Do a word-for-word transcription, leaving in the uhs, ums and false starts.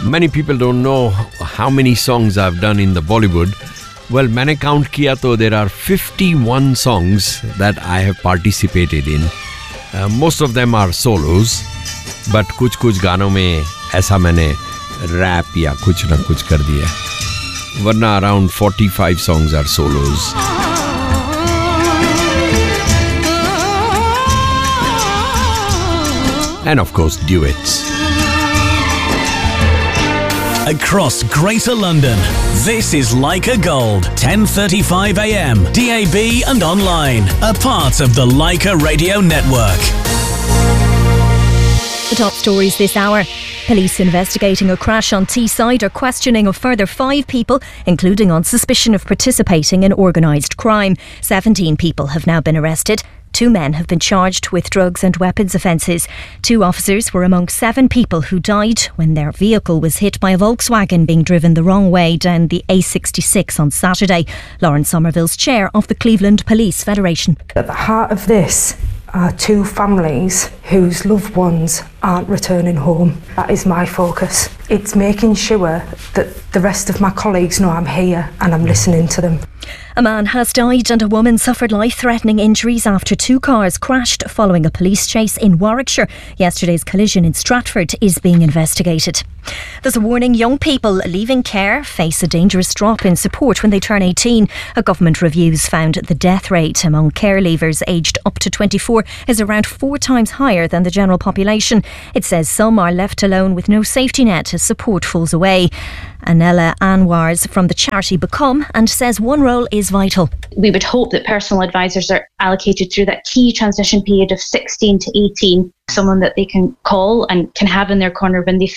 Many people don't know how many songs I've done in the Bollywood. Well, मैंने count किया तो there are fifty-one songs that I have participated in. Uh, most of them are solos, but कुछ कुछ गानों में ऐसा मैंने rap या कुछ ना कुछ कर दिया. वरना around forty-five songs are solos. And of course, duets. Across Greater London, this is Leica Gold, ten thirty-five a m, D A B and online, a part of the Leica Radio Network. The top stories this hour. Police investigating a crash on Teesside are questioning a further five people, including on suspicion of participating in organised crime. seventeen people have now been arrested. Two men have been charged with drugs and weapons offences. Two officers were among seven people who died when their vehicle was hit by a Volkswagen being driven the wrong way down the A sixty-six on Saturday. Lauren Somerville's chair of the Cleveland Police Federation. At the heart of this are two families whose loved ones aren't returning home. That is my focus. It's making sure that the rest of my colleagues know I'm here and I'm listening to them. A man has died and a woman suffered life-threatening injuries after two cars crashed following a police chase in Warwickshire. Yesterday's collision in Stratford is being investigated. There's a warning: young people leaving care face a dangerous drop in support when they turn eighteen. A government review's found the death rate among care leavers aged up to twenty-four is around four times higher than the general population. It says some are left alone with no safety net as support falls away. Anela Anwars from the charity Become and says one role is vital. We would hope that personal advisors are allocated through that key transition period of sixteen to eighteen, someone that they can call and can have in their corner when they